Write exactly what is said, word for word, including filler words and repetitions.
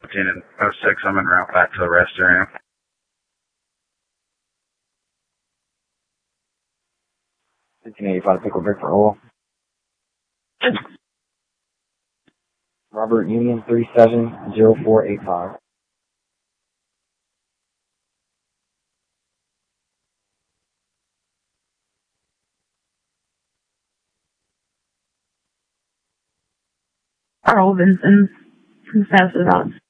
and oh six, I'm en route back to the restaurant. fifteen eighty-five Pickle Brick for oil. Robert Union three seven zero four eight five. Carl Vinson from Status of the Dogs.